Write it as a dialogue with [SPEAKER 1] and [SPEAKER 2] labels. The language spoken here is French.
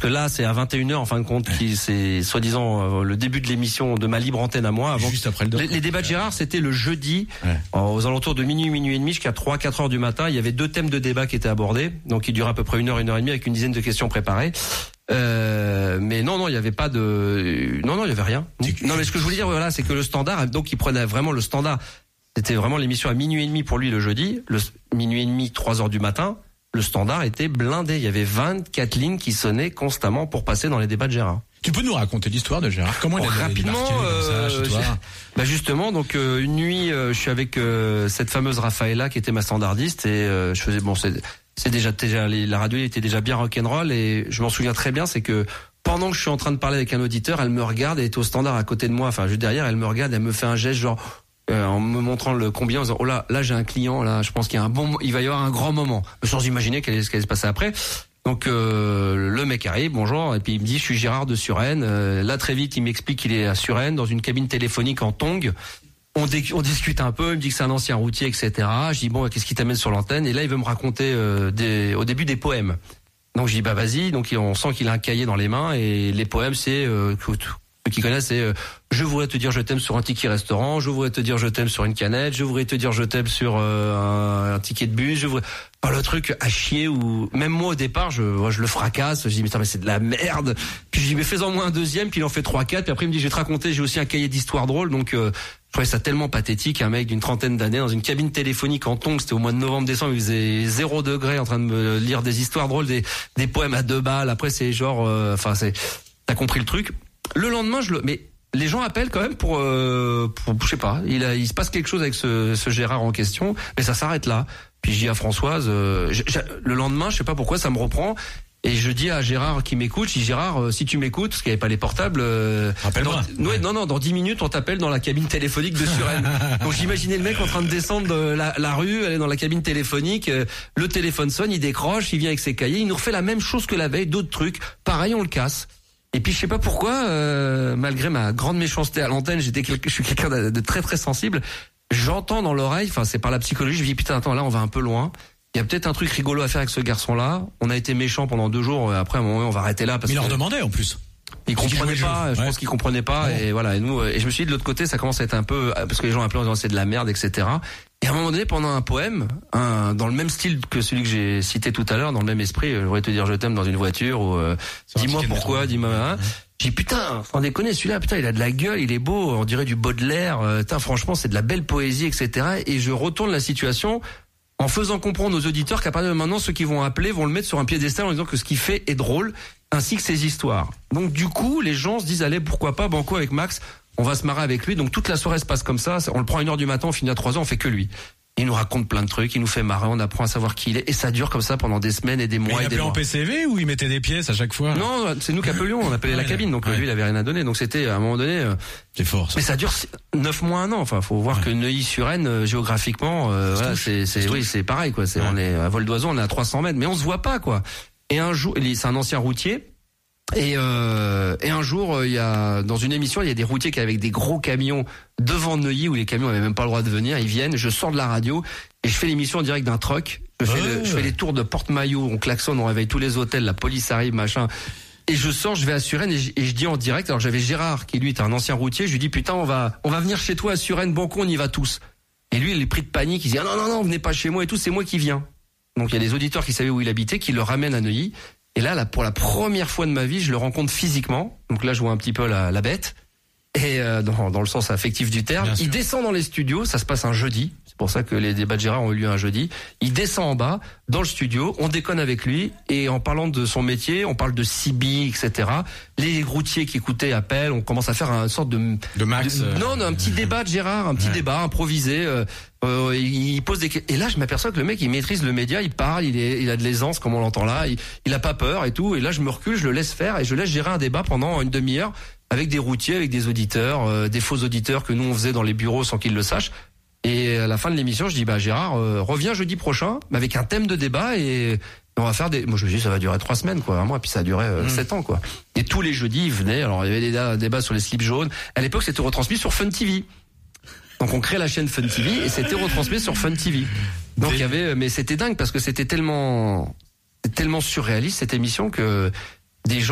[SPEAKER 1] que là c'est à 21h en fin de compte qui c'est soi-disant le début de l'émission de ma libre antenne à moi avant
[SPEAKER 2] juste après le doc.
[SPEAKER 1] Les débats de Gérard, c'était le jeudi aux alentours de minuit et demi jusqu'à 3-4 heures du matin. Il y avait 2 thèmes de débat qui étaient abordés, donc il durait à peu près 1 heure et demie avec une dizaine de questions préparées. Mais non, il y avait pas de, non, il y avait rien. Non, mais ce que je voulais dire, voilà, c'est que le standard, donc il prenait vraiment le standard. C'était vraiment l'émission à minuit et demi pour lui le jeudi, minuit et demi, 3 heures du matin. Le standard était blindé. Il y avait 24 lignes qui sonnaient constamment pour passer dans les débats de Gérard.
[SPEAKER 2] Tu peux nous raconter l'histoire de Gérard? Comment il a
[SPEAKER 1] rapidement
[SPEAKER 2] comme ça chez toi?
[SPEAKER 1] Bah justement, donc une nuit, je suis avec cette fameuse Raphaëla qui était ma standardiste et je faisais c'est déjà la radio était déjà bien rock'n'roll et je m'en souviens très bien, c'est que pendant que je suis en train de parler avec un auditeur, elle me regarde, elle est au standard à côté de moi, enfin juste derrière, elle me regarde, elle me fait un geste genre en me montrant le combien, en disant, oh là j'ai un client, là je pense qu'il y a il va y avoir un grand moment, sans imaginer ce qui allait se passer après. Donc le mec arrive, bonjour, et puis il me dit je suis Gérard de Suresnes. Là très vite il m'explique qu'il est à Suresnes dans une cabine téléphonique en tongs. On discute un peu, il me dit que c'est un ancien routier, etc. Je dis bon, qu'est-ce qui t'amène sur l'antenne? Et là il veut me raconter au début des poèmes. Donc je dis bah vas-y. Donc on sent qu'il a un cahier dans les mains et les poèmes c'est ceux qui connaissent, c'est je voudrais te dire je t'aime sur un ticket restaurant, je voudrais te dire je t'aime sur une canette, je voudrais te dire je t'aime sur un ticket de bus, je voudrais le truc à chier ou même moi au départ je le fracasse, je dis mais c'est de la merde. Puis je dis mais fais-en moins un deuxième, puis il en fait 3-4, puis après il me dit je vais te raconter, j'ai aussi un cahier d'histoire drôle, donc je trouvais ça tellement pathétique, un mec d'une trentaine d'années dans une cabine téléphonique en tongs, c'était au mois de novembre-décembre, il faisait 0 degré en train de me lire des histoires drôles, des poèmes à 2 balles, après c'est genre t'as compris le truc. Le lendemain, mais les gens appellent quand même pour je sais pas, il se passe quelque chose avec ce Gérard en question, mais ça s'arrête là. Puis je dis à Françoise, le lendemain, je sais pas pourquoi, ça me reprend. Et je dis à Gérard qui m'écoute, je dis Gérard, si tu m'écoutes, parce qu'il n'y avait pas les portables,
[SPEAKER 2] rappelle-moi.
[SPEAKER 1] Dans 10 minutes, on t'appelle dans la cabine téléphonique de Suresnes. Donc j'imaginais le mec en train de descendre la rue, aller dans la cabine téléphonique, le téléphone sonne, il décroche, il vient avec ses cahiers, il nous refait la même chose que la veille, d'autres trucs, pareil, on le casse. Et puis je sais pas pourquoi, malgré ma grande méchanceté à l'antenne, je suis quelqu'un de très très sensible. J'entends dans l'oreille, enfin c'est par la psychologie, je me dis putain attends là on va un peu loin. Il y a peut-être un truc rigolo à faire avec ce garçon-là. On a été méchants pendant 2 jours. Après à un moment on va arrêter là parce
[SPEAKER 2] mais il leur demandait en plus.
[SPEAKER 1] Il comprenait pas. Je pense qu'il comprenait pas. Et voilà. Et nous, et je me suis dit de l'autre côté ça commence à être un peu parce que les gens appelaient en disant c'est de la merde, etc. Et à un moment donné, pendant un poème, dans le même style que celui que j'ai cité tout à l'heure, dans le même esprit, je voudrais te dire je t'aime dans une voiture ou dis-moi pourquoi, dis-moi. J'ai dit putain, sans déconner, celui-là, putain, il a de la gueule, il est beau, on dirait du Baudelaire. Putain, franchement, c'est de la belle poésie, etc. Et je retourne la situation en faisant comprendre aux auditeurs qu'à partir de maintenant, ceux qui vont appeler vont le mettre sur un piédestal en disant que ce qu'il fait est drôle, ainsi que ses histoires. Donc du coup, les gens se disent allez, pourquoi pas, banco avec Max. On va se marrer avec lui, donc toute la soirée se passe comme ça, on le prend à 1h du matin, on finit à 3h, on fait que lui. Il nous raconte plein de trucs, il nous fait marrer, on apprend à savoir qui il est, et ça dure comme ça pendant des semaines et des mois et des mois. Il appelait
[SPEAKER 2] en PCV ou il mettait des pièces à chaque fois?
[SPEAKER 1] Non, c'est nous qui appelions, on appelait la cabine, donc lui il avait rien à donner, donc c'était à un moment donné...
[SPEAKER 2] C'est fort ça.
[SPEAKER 1] Mais ça dure 9 mois, 1 an, enfin faut voir que Neuilly-sur-Seine, géographiquement, voilà, c'est pareil quoi, on est à vol d'oiseau, on est à 300 mètres, mais on se voit pas quoi. Et un jour, c'est un ancien routier, et un jour, il y a dans une émission, il y a des routiers qui avec des gros camions devant Neuilly où les camions avaient même pas le droit de venir. Ils viennent, je sors de la radio et je fais l'émission en direct d'un truck. Je fais les tours de Porte-Maillot, on klaxonne, on réveille tous les hôtels, la police arrive, machin. Et je sors, je vais à Suresnes et je dis en direct. Alors j'avais Gérard qui lui était un ancien routier. Je lui dis putain, on va venir chez toi à Suresnes, Banco, on y va tous. Et lui, il est pris de panique. Il dit non, venez pas chez moi et tout, c'est moi qui viens. Donc il y a des auditeurs qui savaient où il habitait, qui le ramènent à Neuilly. Et là, pour la première fois de ma vie, je le rencontre physiquement. Donc là, je vois un petit peu la bête. Et dans le sens affectif du terme. Il descend dans les studios, ça se passe un jeudi. C'est pour ça que les débats de Gérard ont eu lieu un jeudi. Il descend en bas, dans le studio, on déconne avec lui. Et en parlant de son métier, on parle de CB, etc. Les routiers qui écoutaient appellent, on commence à faire une sorte de
[SPEAKER 2] Max.
[SPEAKER 1] Un petit débat de Gérard, un petit débat improvisé. Il pose des questions. Et là, je m'aperçois que le mec, il maîtrise le média, il parle, il a de l'aisance, comme on l'entend là. Il a pas peur et tout. Et là, je me recule, je le laisse faire et je laisse gérer un débat pendant une demi-heure avec des routiers, avec des auditeurs, des faux auditeurs que nous on faisait dans les bureaux sans qu'ils le sachent. Et à la fin de l'émission, je dis Gérard, reviens jeudi prochain avec un thème de débat et on va faire moi je me dis ça va durer 3 semaines quoi, un mois, puis ça a duré 7 ans quoi. Et tous les jeudis, il venait. Alors il y avait des débats sur les slips jaunes. À l'époque, c'était retransmis sur Fun TV. Donc on crée la chaîne Fun TV et c'était retransmis sur Fun TV. Donc il y avait, mais c'était dingue parce que c'était tellement surréaliste cette émission que des gens